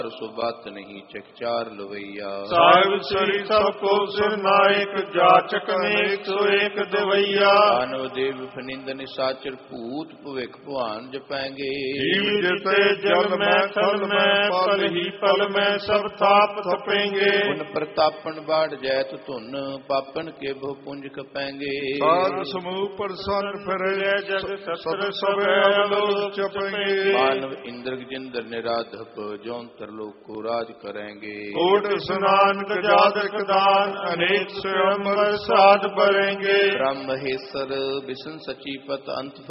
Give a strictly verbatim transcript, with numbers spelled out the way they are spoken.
सुबत नहीं चकचार लवैया। साहिब श्री सबको सिर नायक जाचक अनेक सो एक दवैया। दानव देव फनिंद निशाचर भूत भविख भवान जपैंगे। जीव जिते जल में थल में पल ही पल में सब थाप थपेंगे। उन प्रतापन बाढ़ जैत धुन पापन के बहु पुंज कपेंगे। साध समूह प्रसन्न फिर जग सत्र सब अवलोक चपेंगे। मानव इंद्र जिंद्र निराधप जौन लोक को राज करेंगे। कोट स्नान गजादक दान अनेक स्वयं साध भरेंगे। ब्रह्म महेश्वर विष्णु सचीपत अंत